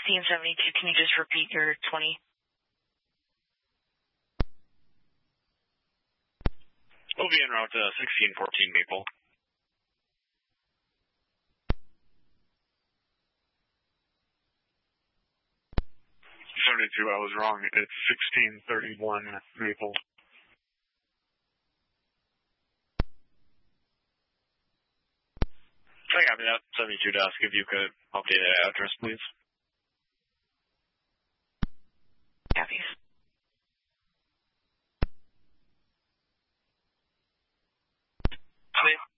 1672, can you just repeat your 20? We'll be en route to 1614 Maple. 72, I was wrong. It's 1631 Maple. I copy that. 72 desk, if you could update that address, please. Copy. Please.